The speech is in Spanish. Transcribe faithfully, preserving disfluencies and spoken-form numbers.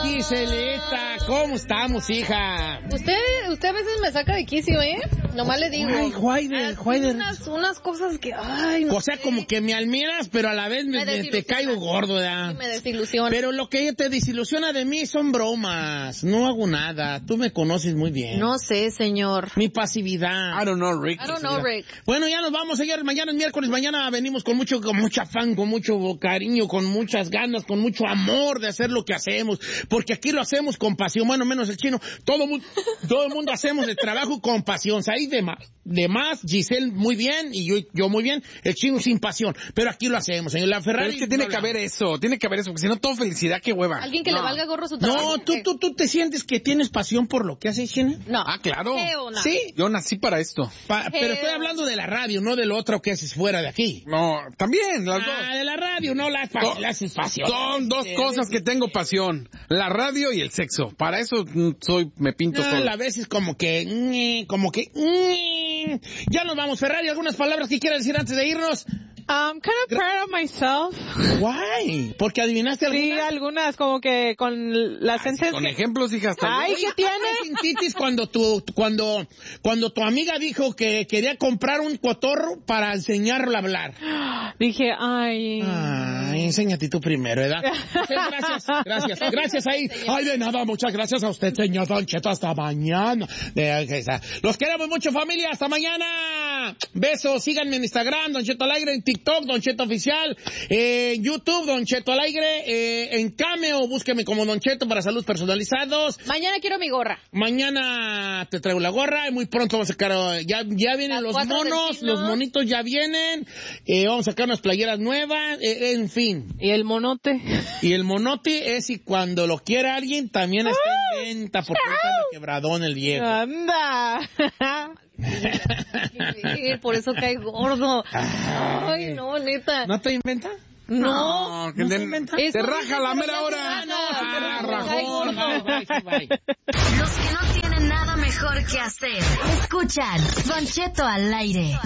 Giselita, ¿cómo estamos, hija? Usted, usted a veces me saca de quicio, ¿eh? Nomás le digo. Ay, Juaider, Juaider. Unas, unas cosas que, ay, no O sea, sé. como que me admiras, pero a la vez me, me te caigo gordo, ¿verdad? Sí, me desilusiona. Pero lo que te desilusiona de mí son bromas. No hago nada. Tú me conoces muy bien. No sé, señor. Mi pasividad. I don't know, Rick. I don't know, Rick. Bueno, ya nos vamos, señor. Mañana es miércoles. Mañana venimos con mucho, con mucho afán, con mucho cariño, con muchas ganas, con mucho amor de hacer lo que hacemos. Porque aquí lo hacemos con pasión. Bueno, menos el chino. Todo mundo, todo el mundo hacemos el trabajo con pasión. Ahí de más, de más, Giselle muy bien y yo, yo muy bien. El chino sin pasión. Pero aquí lo hacemos, señor. La Ferrari. Pero es que tiene no que haber eso, tiene que haber eso, porque si no, todo felicidad, qué hueva. Alguien que no. le valga gorro su trabajo. No, ¿tú, tú, tú te sientes que tienes pasión por lo que haces, chino? No. Ah, claro. Feo, no. Sí. Yo nací para esto. Pa- pero estoy hablando de la radio, no de lo otro que haces fuera de aquí. No, también, las Ah, dos. de la radio, no la, No, la haces pasión. Son dos Eh, cosas que tengo pasión, la radio y el sexo. Para eso mm, soy, me pinto No, todo. a veces como que, mm, como que, mm. Ya nos vamos, Ferrari. ¿Algunas palabras que quieras decir antes de irnos? I'm kind of proud of myself. Why? ¿Porque adivinaste Sí, alguna? algunas, como que con las Ay, sentencias. con ejemplos, hija, hasta Ay, yo. ¿qué tiene? Sintitis cuando tu, cuando, cuando tu amiga dijo que quería comprar un cotorro para enseñarlo a hablar. Dije, ay. Ay, enséñate tú primero, ¿verdad? Sí, gracias, gracias, gracias ahí. Ay, de nada, muchas gracias a usted, señor Don Cheto, hasta mañana. De- Los queremos mucho, familia, hasta mañana. Besos, síganme en Instagram, Don Cheto al aire, en TikTok, Don Cheto oficial, eh, en YouTube, Don Cheto al aire, eh, en Cameo, búsqueme como Don Cheto para saludos personalizados. Mañana quiero mi gorra. Mañana te traigo la gorra y muy pronto vamos a sacar, ya, ya vienen Las los cuatro del monos, chino. los monitos ya vienen, eh, vamos a sacar unas playeras nuevas, eh, en fin. Y el monote. Y el monote es y cuando lo quiera alguien también está en venta porque está en quebradón el viejo. Anda. Sí, por eso cae gordo. Ay, no, neta. ¿No te inventa? No. No, que ¿No te, se inventa? te Eso raja la mera hora. Ah, no, Ah, se te me raja. cae Rajón. gordo. Bye, bye, bye. Los que no tienen nada mejor que hacer. Escuchan Don Cheto al aire.